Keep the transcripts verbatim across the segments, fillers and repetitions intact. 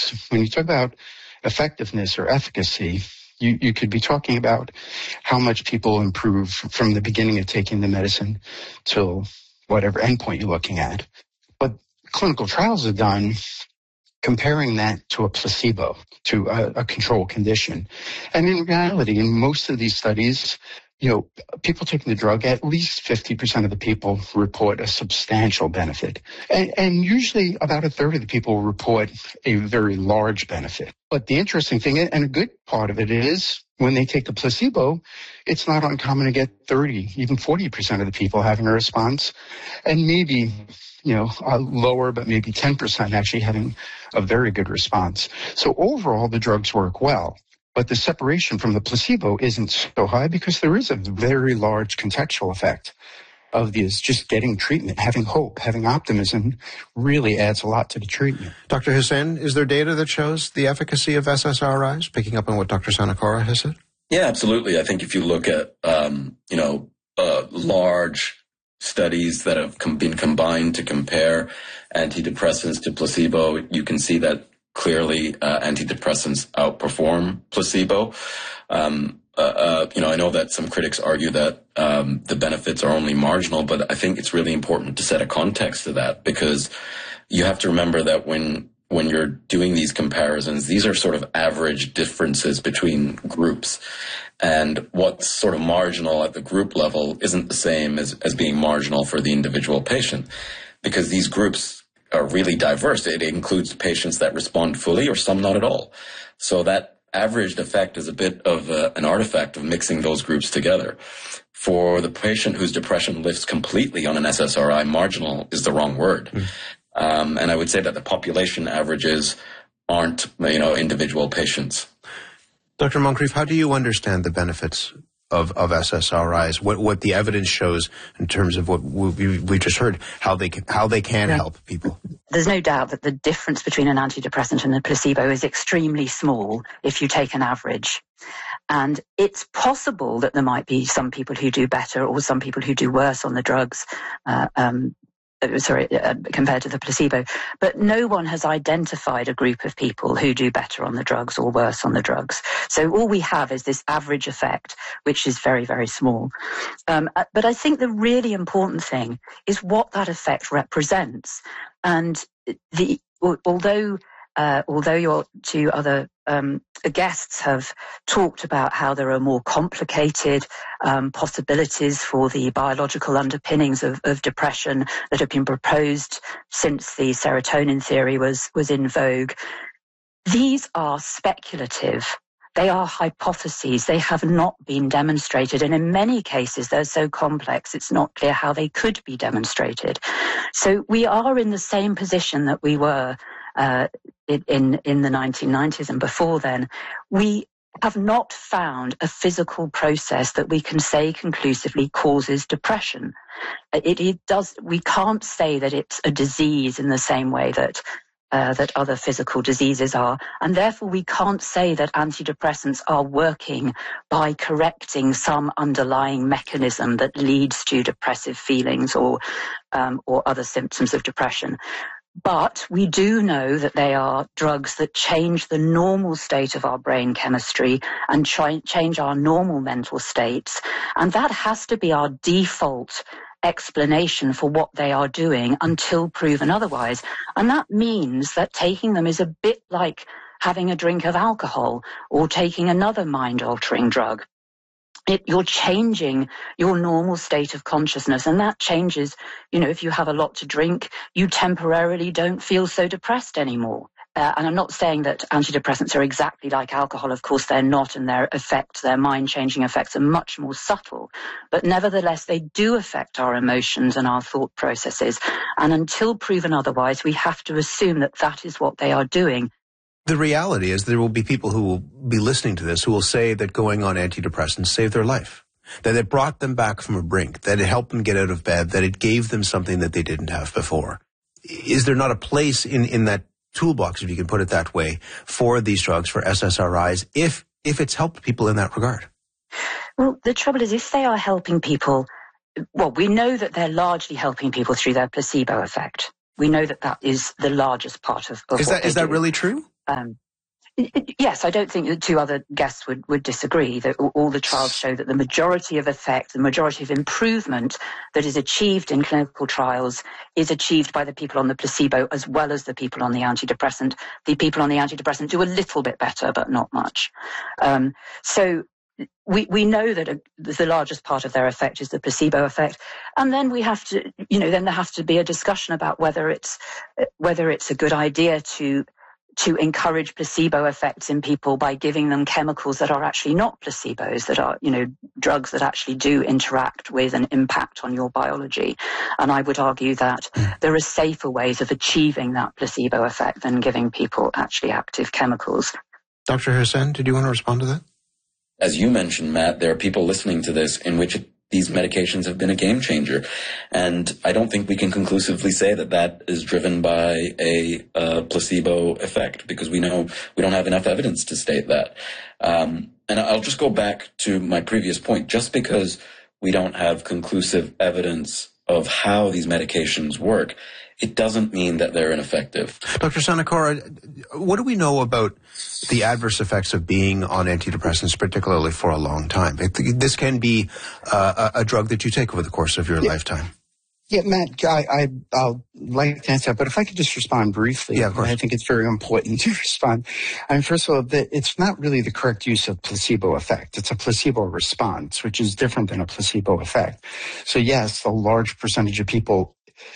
because when you talk about effectiveness or efficacy, you, you could be talking about how much people improve from the beginning of taking the medicine till whatever endpoint you're looking at. But clinical trials are done comparing that to a placebo, to a, a control condition. And in reality, in most of these studies, you know, people taking the drug, at least fifty percent of the people report a substantial benefit. And, and usually about a third of the people report a very large benefit. But the interesting thing, and a good part of it is, when they take the placebo, it's not uncommon to get thirty, even forty percent of the people having a response. And maybe, you know, uh, lower, but maybe ten percent actually having a very good response. So overall, the drugs work well. But the separation from the placebo isn't so high because there is a very large contextual effect of these. Just getting treatment, having hope, having optimism really adds a lot to the treatment. Doctor Hussain, is there data that shows the efficacy of S S R Is, picking up on what Doctor Sanacora has said? Yeah, absolutely. I think if you look at, um, you know, uh, large studies that have com- been combined to compare antidepressants to placebo, you can see that clearly uh, antidepressants outperform placebo. Um, uh, uh, you know, I know that some critics argue that um, the benefits are only marginal, but I think it's really important to set a context to that, because you have to remember that when when you're doing these comparisons, these are sort of average differences between groups. And what's sort of marginal at the group level isn't the same as, as being marginal for the individual patient, because these groups are really diverse. It includes patients that respond fully or some not at all. So that averaged effect is a bit of a, an artifact of mixing those groups together. For the patient whose depression lifts completely on an S S R I, marginal is the wrong word. Mm. Um, and I would say that the population averages aren't, you know, individual patients. Doctor Moncrief, how do you understand the benefits of, of S S R Is? What what the evidence shows in terms of what we, we just heard, how they can, how they can yeah. help people? There's no doubt that the difference between an antidepressant and a placebo is extremely small if you take an average. And it's possible that there might be some people who do better or some people who do worse on the drugs, uh, um, sorry, uh, compared to the placebo. But no one has identified a group of people who do better on the drugs or worse on the drugs. So all we have is this average effect, which is very, very small. Um, but I think the really important thing is what that effect represents. And the although uh, although your two other um, guests have talked about how there are more complicated um, possibilities for the biological underpinnings of, of depression that have been proposed since the serotonin theory was, was in vogue, these are speculative. They are hypotheses. They have not been demonstrated. And in many cases, they're so complex, it's not clear how they could be demonstrated. So we are in the same position that we were uh, in, in the nineteen nineties and before then. We have not found a physical process that we can say conclusively causes depression. It, it does. We can't say that it's a disease in the same way that Uh, that other physical diseases are, and therefore we can't say that antidepressants are working by correcting some underlying mechanism that leads to depressive feelings or um, or other symptoms of depression. But we do know that they are drugs that change the normal state of our brain chemistry and try, change our normal mental states, and that has to be our default explanation for what they are doing until proven otherwise. And that means that taking them is a bit like having a drink of alcohol or taking another mind-altering drug. It, you're changing your normal state of consciousness, and that changes, you know, if you have a lot to drink, you temporarily don't feel so depressed anymore. Uh, and I'm not saying that antidepressants are exactly like alcohol. Of course, they're not, and their effects, their mind-changing effects are much more subtle. But nevertheless, they do affect our emotions and our thought processes. And until proven otherwise, we have to assume that that is what they are doing. The reality is there will be people who will be listening to this who will say that going on antidepressants saved their life, that it brought them back from a brink, that it helped them get out of bed, that it gave them something that they didn't have before. Is there not a place in, in that toolbox, if you can put it that way, for these drugs, for S S R Is, if if it's helped people in that regard? Well, the trouble is, if they are helping people, well, we know that they're largely helping people through their placebo effect. We know that that is the largest part of, of is what that they is that do. really true? Um, Yes, I don't think the two other guests would, would disagree that all the trials show that the majority of effect, the majority of improvement that is achieved in clinical trials is achieved by the people on the placebo as well as the people on the antidepressant. The people on the antidepressant do a little bit better, but not much. Um, so we, we know that a, the largest part of their effect is the placebo effect. And then we have to, you know, then there has to be a discussion about whether it's, whether it's a good idea to to encourage placebo effects in people by giving them chemicals that are actually not placebos, that are, you know, drugs that actually do interact with and impact on your biology. And I would argue that there are safer ways of achieving that placebo effect than giving people actually active chemicals. Doctor Hussain, did you want to respond to that? As you mentioned, Matt, there are people listening to this in which it these medications have been a game changer. And I don't think we can conclusively say that that is driven by a uh, placebo effect, because we know we don't have enough evidence to state that. Um, and I'll just go back to my previous point. Just because we don't have conclusive evidence of how these medications work, it doesn't mean that they're ineffective. Doctor Sanacora, what do we know about the adverse effects of being on antidepressants, particularly for a long time? It, this can be uh, a, a drug that you take over the course of your yeah. lifetime. Yeah, Matt, I, I, I'll like to answer that, but if I could just respond briefly. Yeah, of course. I think it's very important to respond. I mean, first of all, the, it's not really the correct use of placebo effect. It's a placebo response, which is different than a placebo effect. So yes, a large percentage of people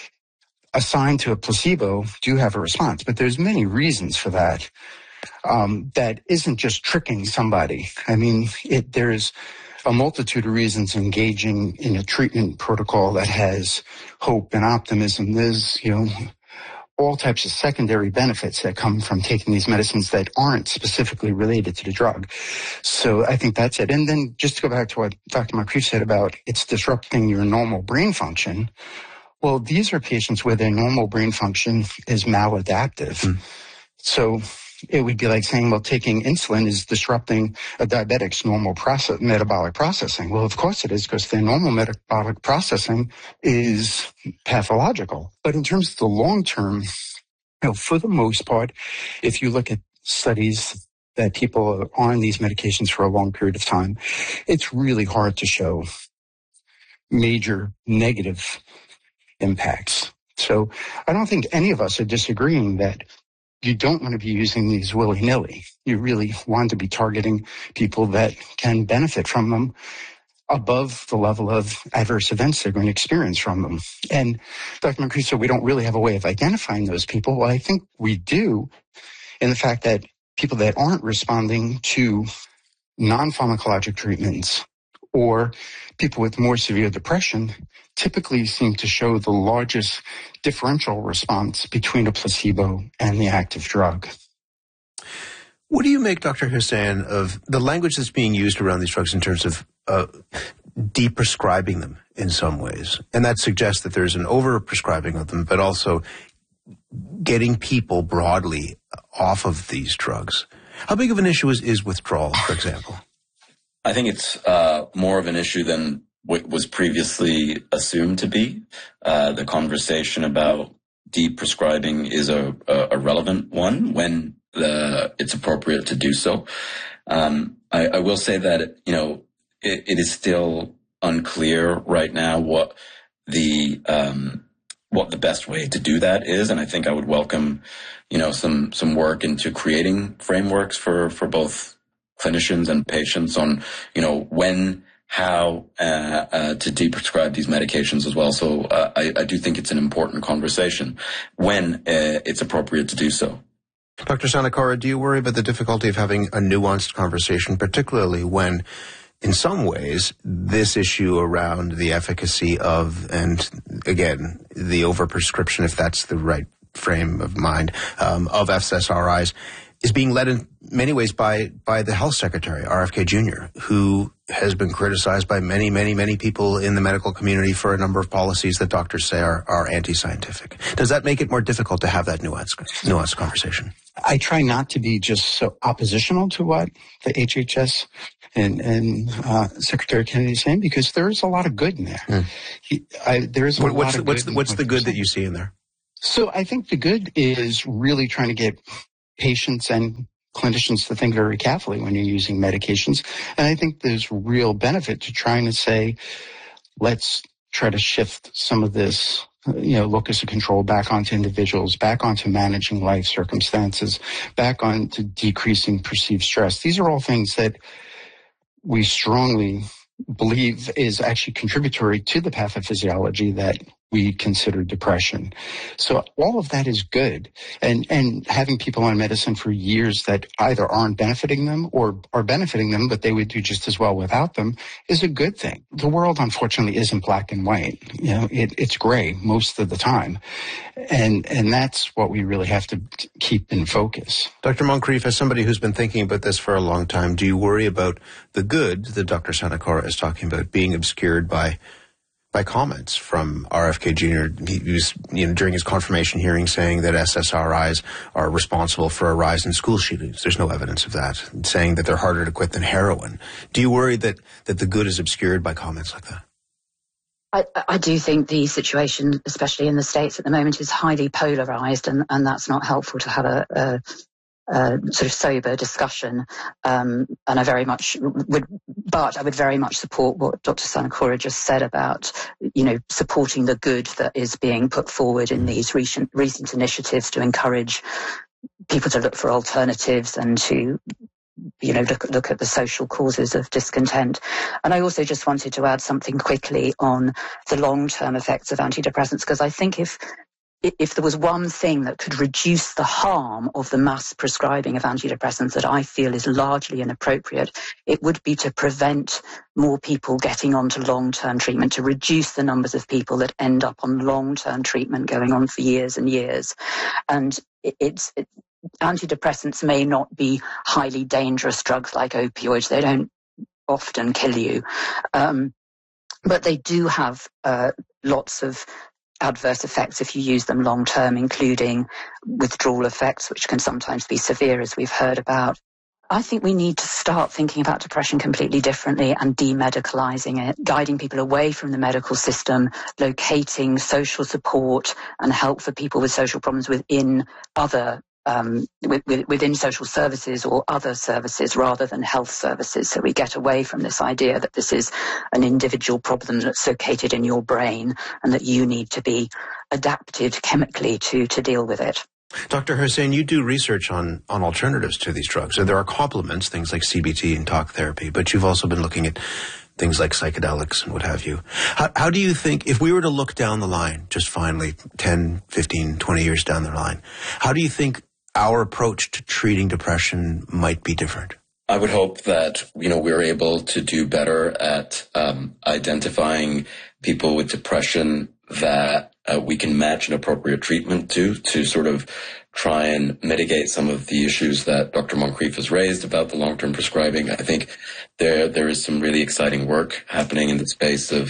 assigned to a placebo do have a response, but there's many reasons for that. Um, that isn't just tricking somebody. I mean, it, there's a multitude of reasons engaging in a treatment protocol that has hope and optimism. There's, you know, all types of secondary benefits that come from taking these medicines that aren't specifically related to the drug. So I think that's it. And then just to go back to what Doctor Moncrief said about it's disrupting your normal brain function. Well, these are patients where their normal brain function is maladaptive. Mm. So it would be like saying, well, taking insulin is disrupting a diabetic's normal process, metabolic processing. Well, of course it is, because their normal metabolic processing is pathological. But in terms of the long term, you know, for the most part, if you look at studies that people are on these medications for a long period of time, it's really hard to show major negative impacts. So I don't think any of us are disagreeing that you don't want to be using these willy-nilly. You really want to be targeting people that can benefit from them above the level of adverse events they're going to experience from them. And Doctor Moncrief said we don't really have a way of identifying those people. Well, I think we do in the fact that people that aren't responding to non-pharmacologic treatments or people with more severe depression typically seem to show the largest differential response between a placebo and the active drug. What do you make, Doctor Hussain, of the language that's being used around these drugs in terms of uh, deprescribing them in some ways? And that suggests that there's an over-prescribing of them, but also getting people broadly off of these drugs. How big of an issue is, is withdrawal, for example? I think it's uh, more of an issue than what was previously assumed to be. Uh, the conversation about deprescribing is a, a, a relevant one when the, it's appropriate to do so. Um, I, I will say that, you know, it, it is still unclear right now what the um, what the best way to do that is, and I think I would welcome, you know, some some work into creating frameworks for for both clinicians and patients on, you know, when, how uh, uh, to deprescribe these medications as well. So uh, I, I do think it's an important conversation when uh, it's appropriate to do so. Doctor Sanacora, do you worry about the difficulty of having a nuanced conversation, particularly when, in some ways, this issue around the efficacy of, and again, the overprescription, if that's the right frame of mind, um, of S S R Is, is being led in many ways by, by the health secretary, R F K Junior, who has been criticized by many, many, many people in the medical community for a number of policies that doctors say are, are anti-scientific. Does that make it more difficult to have that nuanced, nuanced conversation? I try not to be just so oppositional to what the H H S and, and uh, Secretary Kennedy is saying, because there is a lot of good in there. Mm. He, I, there is a what, lot what's of the, what's good the, what's the good that saying. you see in there? So I think the good is really trying to get patients and clinicians to think very carefully when you're using medications. And I think there's real benefit to trying to say, let's try to shift some of this, you know, locus of control back onto individuals, back onto managing life circumstances, back onto decreasing perceived stress. These are all things that we strongly believe is actually contributory to the pathophysiology that we consider depression. So all of that is good. And, and having people on medicine for years that either aren't benefiting them or are benefiting them, but they would do just as well without them, is a good thing. The world, unfortunately, isn't black and white. You know, it, it's gray most of the time. And, and that's what we really have to keep in focus. Doctor Moncrief, as somebody who's been thinking about this for a long time, do you worry about the good that Doctor Sanacora is talking about being obscured by by comments from R F K Junior He was, you know, during his confirmation hearing saying that S S R Is are responsible for a rise in school shootings. There's no evidence of that. Saying that they're harder to quit than heroin. Do you worry that, that the good is obscured by comments like that? I, I do think the situation, especially in the States at the moment, is highly polarized, and, and that's not helpful to have a, a Uh, sort of sober discussion, um, and I very much would, but I would very much support what Doctor Sanacora just said about, you know, supporting the good that is being put forward in these recent recent initiatives to encourage people to look for alternatives and to, you know, look look at the social causes of discontent. And I also just wanted to add something quickly on the long-term effects of antidepressants, because I think if If there was one thing that could reduce the harm of the mass prescribing of antidepressants that I feel is largely inappropriate, it would be to prevent more people getting onto long-term treatment, to reduce the numbers of people that end up on long-term treatment going on for years and years. And it, it's it, antidepressants may not be highly dangerous drugs like opioids. They don't often kill you. Um, but they do have uh, lots of adverse effects if you use them long term, including withdrawal effects, which can sometimes be severe, as we've heard about. I think we need to start thinking about depression completely differently and demedicalizing it, guiding people away from the medical system, locating social support and help for people with social problems within other Um, within social services or other services rather than health services. So we get away from this idea that this is an individual problem that's located in your brain and that you need to be adapted chemically to, to deal with it. Doctor Hussain, you do research on, on alternatives to these drugs. So there are complements, things like C B T and talk therapy, but you've also been looking at things like psychedelics and what have you. How, how do you think, if we were to look down the line, just finally, ten, fifteen, twenty years down the line, how do you think our approach to treating depression might be different? I would hope that, you know, we're able to do better at um, identifying people with depression that uh, we can match an appropriate treatment to, to sort of try and mitigate some of the issues that Doctor Moncrief has raised about the long-term prescribing. I think there there is some really exciting work happening in the space of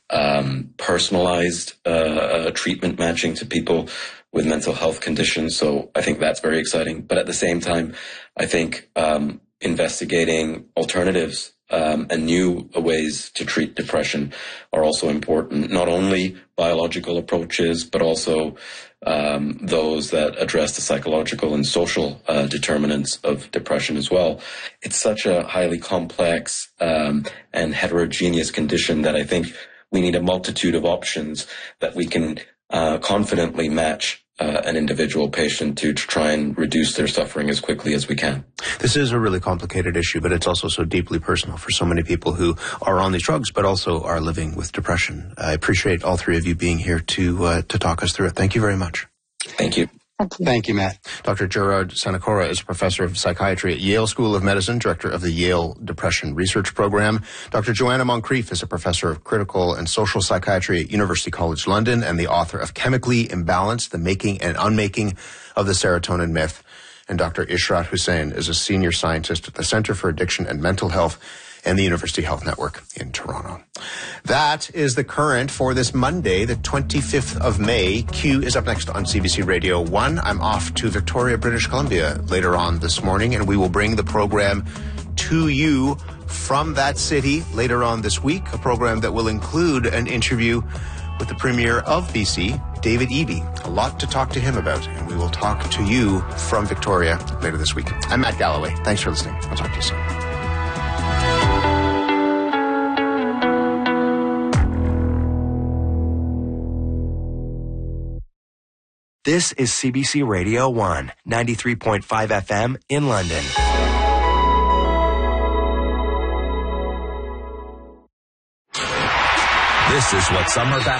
um, personalized uh, treatment matching to people with mental health conditions. So I think that's very exciting. But at the same time, I think um, investigating alternatives um, and new ways to treat depression are also important. Not only biological approaches, but also um, those that address the psychological and social uh, determinants of depression as well. It's such a highly complex um, and heterogeneous condition that I think we need a multitude of options that we can uh, confidently match Uh, an individual patient to, to try and reduce their suffering as quickly as we can. This is a really complicated issue, but it's also so deeply personal for so many people who are on these drugs, but also are living with depression. I appreciate all three of you being here to uh, to talk us through it. Thank you very much. Thank you. Thank you. Thank you, Matt. Doctor Gerard Sanacora is a professor of psychiatry at Yale School of Medicine, director of the Yale Depression Research Program. Doctor Joanna Moncrief is a professor of critical and social psychiatry at University College London and the author of Chemically Imbalanced, The Making and Unmaking of the Serotonin Myth. And Doctor Ishrat Hussain is a senior scientist at the Center for Addiction and Mental Health and the University Health Network in Toronto. That is the current for this Monday, the twenty-fifth of May. Q is up next on C B C Radio one. I'm off to Victoria, British Columbia later on this morning, and we will bring the program to you from that city later on this week, a program that will include an interview with the Premier of B C, David Eby. A lot to talk to him about, and we will talk to you from Victoria later this week. I'm Matt Galloway. Thanks for listening. I'll talk to you soon. This is C B C Radio one, ninety-three point five F M in London. This is what summer back